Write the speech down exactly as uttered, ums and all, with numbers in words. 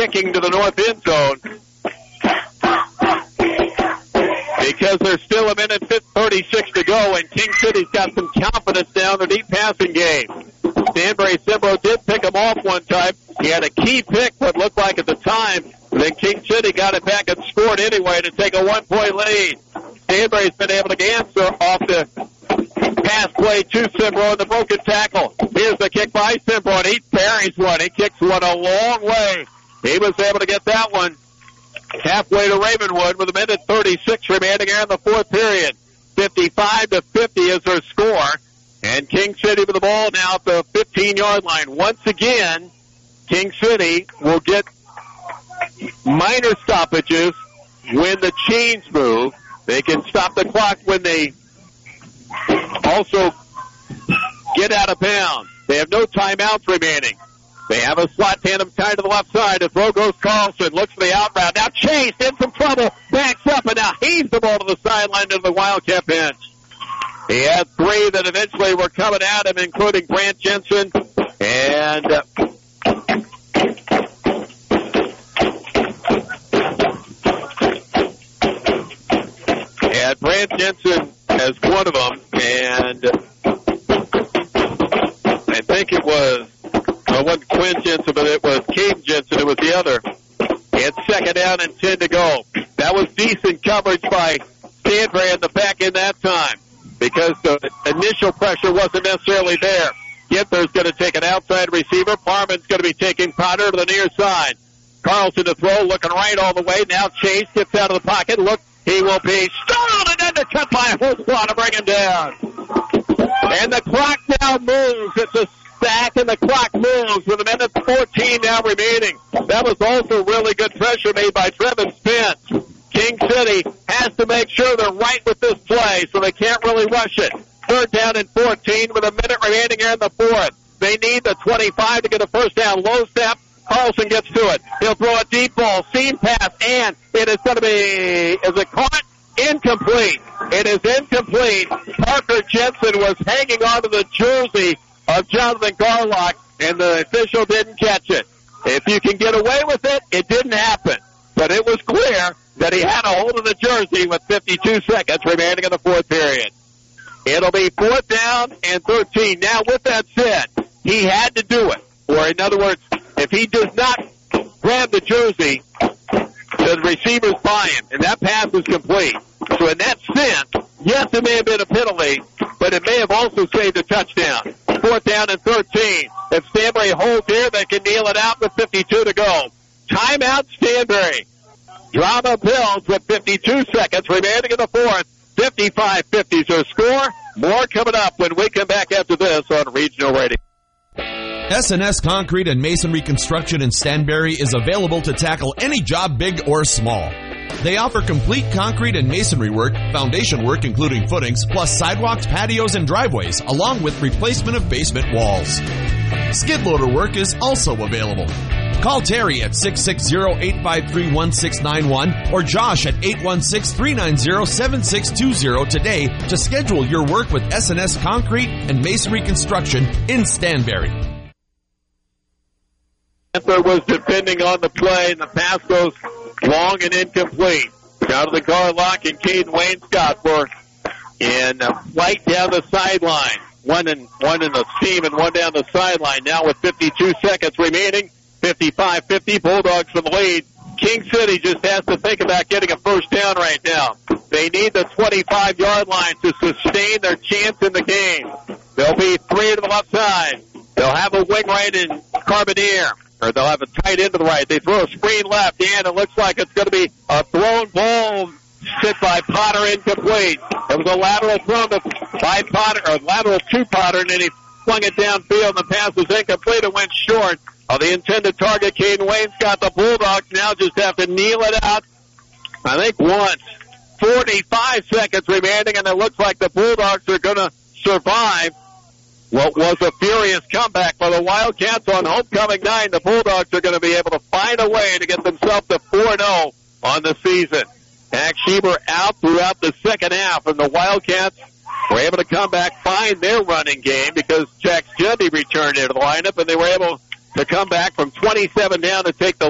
kicking to the north end zone because there's still a minute thirty-six to go, and King City's got some confidence down the deep passing game. Stanbury Cimbro did pick him off one time. He had a key pick, what looked like at the time. Then King City got it back and scored anyway to take a one-point lead. Stanbury's been able to answer off the pass play to Cimbro and the broken tackle. Here's the kick by Cimbro, and he parries one. He kicks one a long way. He was able to get that one halfway to Ravenwood with a minute thirty-six remaining here in the fourth period. fifty-five to fifty is their score. And King City with the ball now at the fifteen-yard line. Once again, King City will get minor stoppages when the chains move. They can stop the clock when they also get out of bounds. They have no timeouts remaining. They have a slot tandem tied to the left side. The throw goes Carlson, looks for the out route. Now Chase in some trouble, backs up, and now heaves the ball to the sideline to the Wildcat bench. He had three that eventually were coming at him, including Brant Jensen and uh, and Brant Jensen as one of them, and I think it was, well, it wasn't Quinn Jensen, but it was Caden Jensen. It was the other. It's second down and ten to go. That was decent coverage by Stanbury in the back end that time, because the initial pressure wasn't necessarily there. Ginther's going to take an outside receiver. Parman's going to be taking Potter to the near side. Carlson to throw, looking right all the way. Now Chase gets out of the pocket. Look, he will be startled and undercut by Holtzclaw to bring him down. And the clock now moves. It's a stack, and the clock moves with a minute fourteen now remaining. That was also really good pressure made by Trevin Spence. King City has to make sure they're right with this play, so they can't really rush it. Third down and fourteen with a minute remaining here in the fourth. They need the twenty-five to get a first down. Low step. Carlson gets to it. He'll throw a deep ball. Seam pass, and it is going to be, is it caught? Incomplete. It is incomplete. Parker Jensen was hanging onto the jersey of Jonathan Garlock, and the official didn't catch it. If you can get away with it, it didn't happen. But it was clear that he had a hold of the jersey with fifty-two seconds remaining in the fourth period. It'll be fourth down and thirteen. Now, with that said, he had to do it. Or, in other words, if he does not grab the jersey, the receiver's by him, and that pass is complete. So in that sense, yes, it may have been a penalty, but it may have also saved a touchdown. Fourth down and thirteen. If Stanbury holds here, they can kneel it out with fifty-two to go. Timeout, Stanbury. Drama Bills with fifty-two seconds remaining in the fourth. fifty-five fifty is their score. More coming up when we come back after this on Regional Radio. S and S Concrete and Masonry Construction in Stanbury is available to tackle any job, big or small. They offer complete concrete and masonry work, foundation work including footings, plus sidewalks, patios, and driveways, along with replacement of basement walls. Skid loader work is also available. Call Terry at six six zero, eight five three, one six nine one or Josh at eight one six, three nine zero, seven six two zero today to schedule your work with S and S Concrete and Masonry Construction in Stanbury. Ginther was depending on the play, and the pass goes long and incomplete. Jonathan Garlock and Caden Wayne-Scott were in a flight down the sideline. One in, one in the seam and one down the sideline. Now with fifty-two seconds remaining, fifty-five fifty, Bulldogs for the lead. King City just has to think about getting a first down right now. They need the twenty-five-yard line to sustain their chance in the game. There'll be three to the left side. They'll have a wing right in Carboneer. Or they'll have a tight end to the right. They throw a screen left, and it looks like it's going to be a thrown ball hit by Potter incomplete. It was a lateral throw to, by Potter, or lateral to Potter, and then he flung it downfield, and the pass was incomplete. It went short of the intended target. Caden Wayne-Scott. The Bulldogs now just have to kneel it out, I think once. forty-five seconds remaining, and it looks like the Bulldogs are going to survive what was a furious comeback for the Wildcats on homecoming night. The Bulldogs are going to be able to find a way to get themselves to four and oh on the season. Max Schieber out throughout the second half, and the Wildcats were able to come back, find their running game because Jack Juddy returned into the lineup, and they were able to come back from twenty-seven down to take the